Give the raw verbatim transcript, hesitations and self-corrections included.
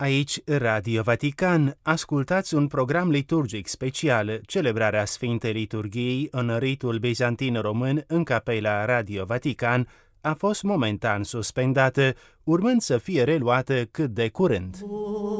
Aici, Radio Vatican, ascultați un program liturgic special, celebrarea Sfintei Liturghiei în ritul bizantin-român în capela Radio Vatican, a fost momentan suspendată, urmând să fie reluată cât de curând.